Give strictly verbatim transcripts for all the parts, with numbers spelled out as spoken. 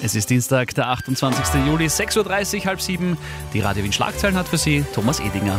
Es ist Dienstag, der achtundzwanzigsten Juli, sechs Uhr dreißig, halb sieben. Die Radio Wien Schlagzeilen hat für Sie Thomas Edinger.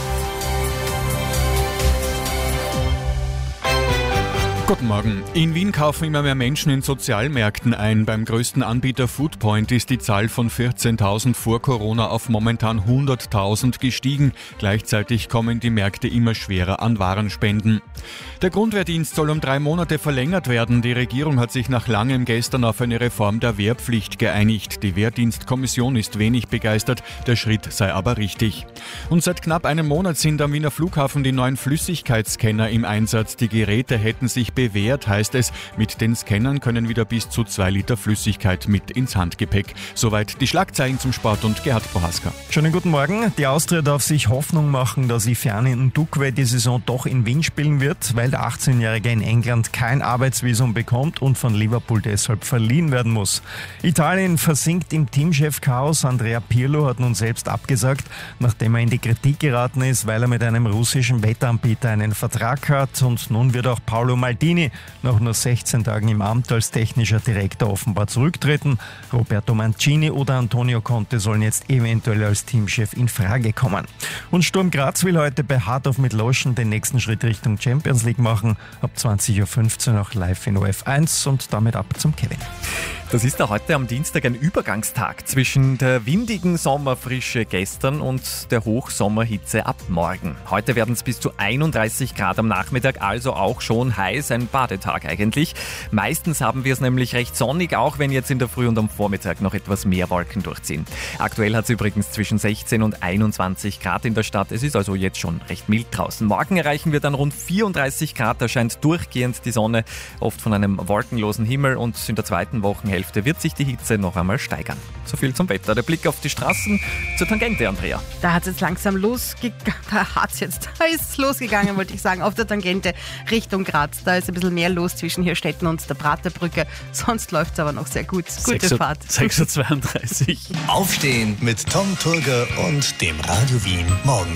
Guten Morgen. In Wien kaufen immer mehr Menschen in Sozialmärkten ein. Beim größten Anbieter Foodpoint ist die Zahl von vierzehntausend vor Corona auf momentan hunderttausend gestiegen. Gleichzeitig kommen die Märkte immer schwerer an Warenspenden. Der Grundwehrdienst soll um drei Monate verlängert werden. Die Regierung hat sich nach langem gestern auf eine Reform der Wehrpflicht geeinigt. Die Wehrdienstkommission ist wenig begeistert, der Schritt sei aber richtig. Und seit knapp einem Monat sind am Wiener Flughafen die neuen Flüssigkeitsscanner im Einsatz. Die Geräte hätten sich bewährt, heißt es. Mit den Scannern können wieder bis zu zwei Liter Flüssigkeit mit ins Handgepäck. Soweit die Schlagzeilen zum Sport und Gerhard Bohaska. Schönen guten Morgen. Die Austria darf sich Hoffnung machen, dass Ifeani Ndukwe die Saison doch in Wien spielen wird, weil der achtzehnjährige in England kein Arbeitsvisum bekommt und von Liverpool deshalb verliehen werden muss. Italien versinkt im Teamchef-Chaos. Andrea Pirlo hat nun selbst abgesagt, nachdem er in die Kritik geraten ist, weil er mit einem russischen Wettanbieter einen Vertrag hat. Und nun wird auch Paolo Maldini nach nur sechzehn Tagen im Amt als technischer Direktor offenbar zurücktreten. Roberto Mancini oder Antonio Conte sollen jetzt eventuell als Teamchef in Frage kommen. Und Sturm Graz will heute bei Hard auf Midlothian den nächsten Schritt Richtung Champions League machen. Ab zwanzig Uhr fünfzehn auch live in O F eins und damit ab zum Kevin. Das ist ja heute am Dienstag ein Übergangstag zwischen der windigen Sommerfrische gestern und der Hochsommerhitze ab morgen. Heute werden es bis zu einunddreißig Grad am Nachmittag, also auch schon heiß, ein Badetag eigentlich. Meistens haben wir es nämlich recht sonnig, auch wenn jetzt in der Früh und am Vormittag noch etwas mehr Wolken durchziehen. Aktuell hat es übrigens zwischen sechzehn und einundzwanzig Grad in der Stadt. Es ist also jetzt schon recht mild draußen. Morgen erreichen wir dann rund vierunddreißig Grad, da scheint durchgehend die Sonne, oft von einem wolkenlosen Himmel, und in der zweiten Wochenhälfte wird sich die Hitze noch einmal steigern. So viel zum Wetter. Der Blick auf die Straßen zur Tangente, Andrea. Da hat es jetzt langsam losgegangen, da hat's jetzt, da ist es losgegangen, wollte ich sagen, auf der Tangente Richtung Graz. Da ist ein bisschen mehr los zwischen Hirstetten und der Praterbrücke. Sonst läuft es aber noch sehr gut. Gute Fahrt. sechs Uhr zweiunddreißig. Aufstehen mit Tom Turger und dem Radio Wien Morgen.